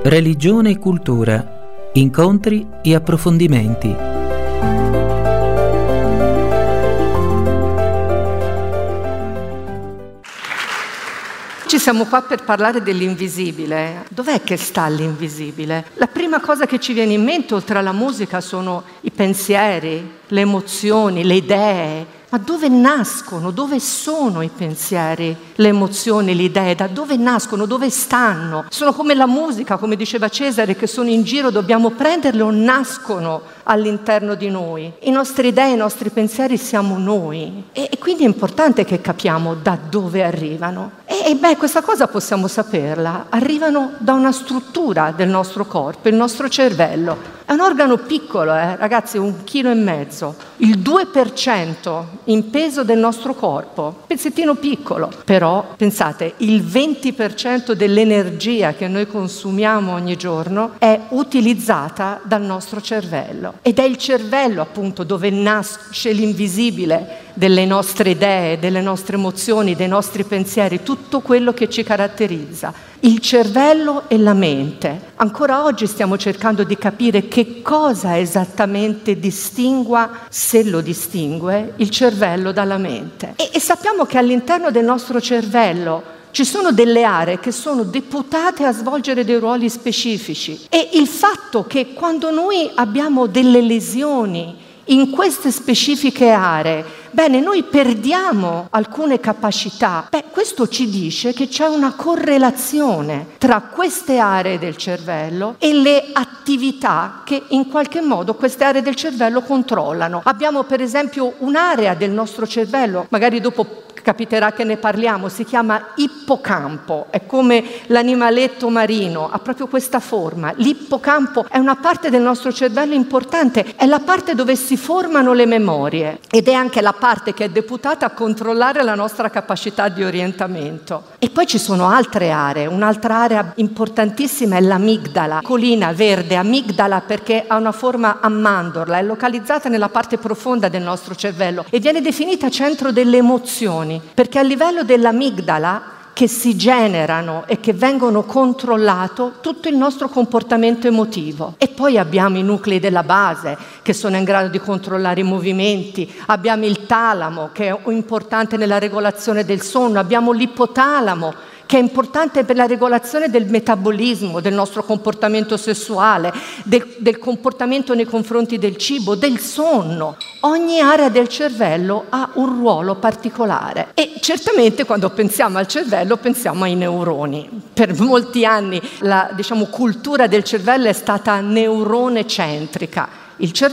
Religione e cultura, incontri e approfondimenti. Ci siamo qua per parlare dell'invisibile. Dov'è che sta l'invisibile? La prima cosa che ci viene in mente, oltre alla musica, sono i pensieri, le emozioni, le idee. Ma dove nascono? Dove sono i pensieri, le emozioni, le idee? Da dove nascono? Dove stanno? Sono come la musica, come diceva Cesare, che sono in giro, dobbiamo prenderle o nascono all'interno di noi. I nostri idee, i nostri pensieri siamo noi. E quindi è importante che capiamo da dove arrivano. E questa cosa possiamo saperla. Arrivano da una struttura del nostro corpo, il nostro cervello. È un organo piccolo, ragazzi, 1,5 kg. Il 2% in peso del nostro corpo, pezzettino piccolo. Però, pensate, il 20% dell'energia che noi consumiamo ogni giorno è utilizzata dal nostro cervello. Ed è il cervello, appunto, dove nasce l'invisibile delle nostre idee, delle nostre emozioni, dei nostri pensieri, tutto quello che ci caratterizza. Il cervello e la mente. Ancora oggi stiamo cercando di capire che cosa esattamente distingua, se lo distingue, il cervello dalla mente. E sappiamo che all'interno del nostro cervello ci sono delle aree che sono deputate a svolgere dei ruoli specifici. E il fatto che quando noi abbiamo delle lesioni in queste specifiche aree, noi perdiamo alcune capacità. Questo ci dice che c'è una correlazione tra queste aree del cervello e le attività che in qualche modo queste aree del cervello controllano. Abbiamo per esempio un'area del nostro cervello, magari dopo capiterà che ne parliamo, si chiama ippocampo, è come l'animaletto marino, ha proprio questa forma. L'ippocampo è una parte del nostro cervello importante, è la parte dove si formano le memorie ed è anche la parte che è deputata a controllare la nostra capacità di orientamento. E poi ci sono altre aree, un'altra area importantissima è l'amigdala, colina verde, amigdala perché ha una forma a mandorla, è localizzata nella parte profonda del nostro cervello e viene definita centro delle emozioni. Perché a livello dell'amigdala che si generano e che vengono controllato tutto il nostro comportamento emotivo. E poi abbiamo i nuclei della base che sono in grado di controllare i movimenti, abbiamo il talamo che è importante nella regolazione del sonno, abbiamo l'ipotalamo che è importante per la regolazione del metabolismo, del nostro comportamento sessuale, del comportamento nei confronti del cibo, del sonno. Ogni area del cervello ha un ruolo particolare e certamente quando pensiamo al cervello pensiamo ai neuroni. Per molti anni la cultura del cervello è stata neurone centrica. Il cervello